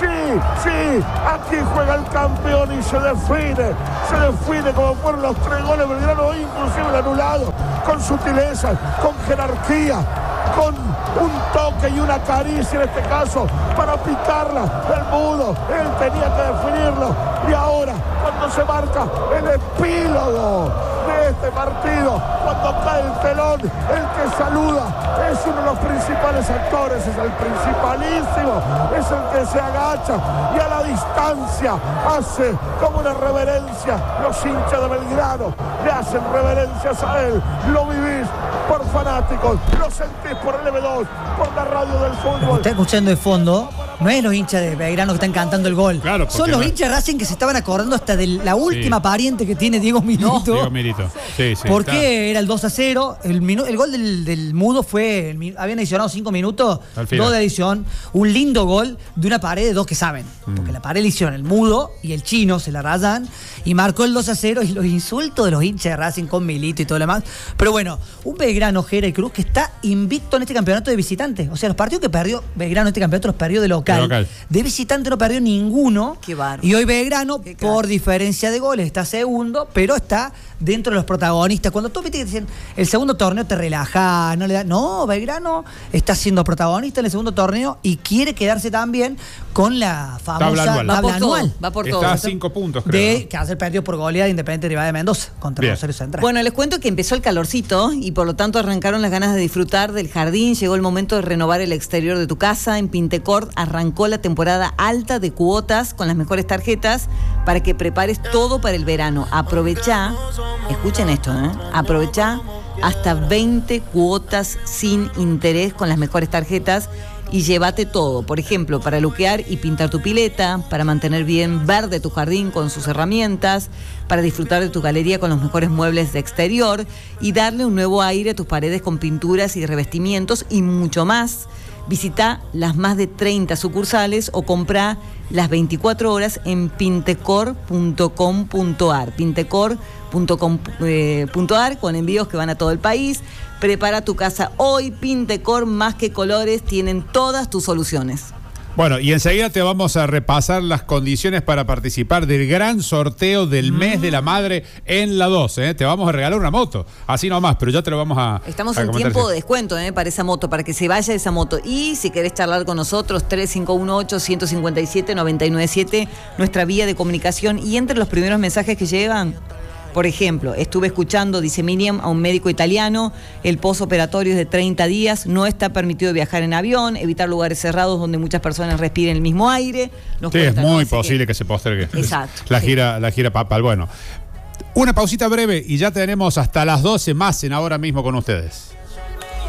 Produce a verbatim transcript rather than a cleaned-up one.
sí, sí, aquí juega el campeón y se define, se define como fueron los tres goles Belgrano, inclusive el anulado, con sutileza, con jerarquía, con un toque y una caricia en este caso para picarla el Mudo. Él tenía que definirlo y ahora cuando se marca el epílogo de este partido, cuando cae el telón, el que saluda es uno de los principales actores, es el principalísimo, es el que se agacha y a la distancia hace como una reverencia. Los hinchas de Belgrano le hacen reverencias a él, lo vivís por fanáticos, lo sentís por el eme dos, por la radio del fútbol. Está escuchando de fondo, no es los hinchas de Belgrano que están cantando el gol. Claro, son los no. hinchas de Racing que se estaban acordando hasta de la última sí. pariente que tiene Diego Milito. No. Diego Milito, sí, sí. Porque claro. era el dos a cero. El, minu- el gol del, del Mudo fue, el, habían adicionado cinco minutos, dos de adición. Un lindo gol de una pared de dos que saben. Mm. Porque la pared le hicieron el Mudo y el Chino, se la rayan. Y marcó el dos a cero. Y los insultos de los hinchas de Racing con Milito y todo lo demás. Pero bueno, un Belgrano, Jera y Cruz, que está invicto en este campeonato de visitante. O sea, los partidos que perdió Belgrano en este campeonato los perdió de local. De, local. de visitante no perdió ninguno. Qué bárbaro. Y hoy Belgrano, por diferencia de goles, está segundo, pero está dentro de los protagonistas. Cuando tú viste que te dicen, el segundo torneo te relaja, no le da. No, Belgrano está siendo protagonista en el segundo torneo y quiere quedarse también con la famosa tabla anual. Tabla Va por anual. todo, va por todo. Está a cinco puntos, creo. De ¿no? que hacer perdió por goleada de Independiente Rivadavia de Mendoza contra Bien. Rosario Central. Bueno, les cuento que empezó el calorcito y por lo tanto arrancaron las ganas de disfrutar del jardín. Llegó el momento de renovar el exterior de tu casa. En Pintecor arrancó la temporada alta de cuotas con las mejores tarjetas para que prepares todo para el verano. Aprovechá, escuchen esto, ¿eh? Aprovechá hasta veinte cuotas sin interés con las mejores tarjetas y llévate todo. Por ejemplo, para luquear y pintar tu pileta, para mantener bien verde tu jardín con sus herramientas, para disfrutar de tu galería con los mejores muebles de exterior y darle un nuevo aire a tus paredes con pinturas y revestimientos y mucho más. Visita las más de treinta sucursales o compra las veinticuatro horas en pintecor punto com punto ar. pintecor punto com punto ar con envíos que van a todo el país. Prepara tu casa hoy. Pintecor, más que colores, tienen todas tus soluciones. Bueno, y enseguida te vamos a repasar las condiciones para participar del gran sorteo del mes de la madre en la dos, ¿eh? Te vamos a regalar una moto, así nomás, pero ya te lo vamos a... Estamos a en tiempo de descuento, ¿eh? Para esa moto, para que se vaya esa moto. Y si querés charlar con nosotros, tres cinco uno ocho, uno cinco siete, nueve nueve siete, nuestra vía de comunicación. Y entre los primeros mensajes que llegan... Por ejemplo, estuve escuchando, dice Miriam, a un médico italiano, el postoperatorio es de treinta días, no está permitido viajar en avión, evitar lugares cerrados donde muchas personas respiren el mismo aire. Sí, es muy posible que... que se postergue. Exacto. La sí. gira, la gira papal. Bueno, una pausita breve y ya tenemos hasta las doce más en Ahora Mismo con ustedes.